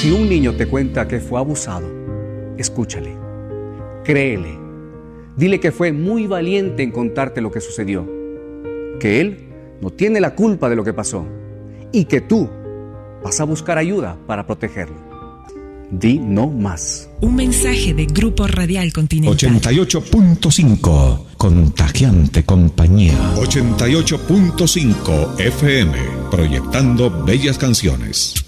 Si un niño te cuenta que fue abusado, escúchale, créele, dile que fue muy valiente en contarte lo que sucedió, que él no tiene la culpa de lo que pasó y que tú vas a buscar ayuda para protegerlo. Di no más. Un mensaje de Grupo Radial Continental. 88.5, contagiante compañía. 88.5 FM, proyectando bellas canciones.